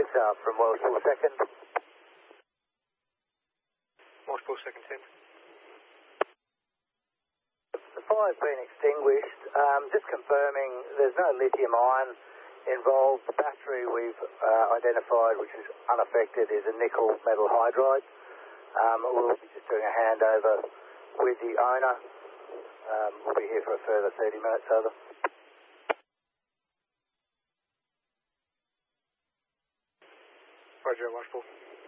from Welshpool 2nd. Welshpool 2nd 10. The fire's been extinguished. Just confirming there's no lithium ion involved. The battery we've identified, which is unaffected, is a nickel metal hydride. We'll be just doing a handover with the owner. We'll be here for a further 30 minutes, over. Roger, Welshpool.